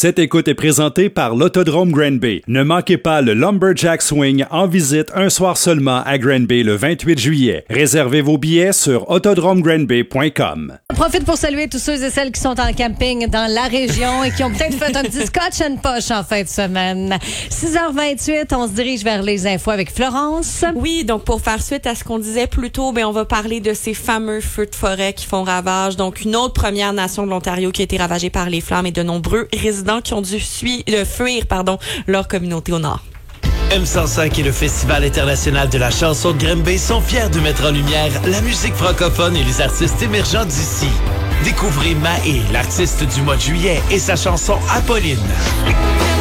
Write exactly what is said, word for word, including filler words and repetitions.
Cette écoute est présentée par l'Autodrome Granby. Ne manquez pas le Lumberjack Swing en visite un soir seulement à Granby le vingt-huit juillet. Réservez vos billets sur autodrome granby point com. On profite pour saluer tous ceux et celles qui sont en camping dans la région et qui ont peut-être fait un petit scotch and poche en fin de semaine. six heures vingt-huit, on se dirige vers les infos avec Florence. Oui, donc pour faire suite à ce qu'on disait plus tôt, ben on va parler de ces fameux feux de forêt qui font ravage. Donc une autre Première Nation de l'Ontario qui a été ravagée par les flammes et de nombreux résidents qui ont dû fuir, euh, fuir pardon, leur communauté au nord. M cent cinq et le Festival international de la chanson de Granby sont fiers de mettre en lumière la musique francophone et les artistes émergents d'ici. Découvrez Mahé, l'artiste du mois de juillet, et sa chanson Apolline.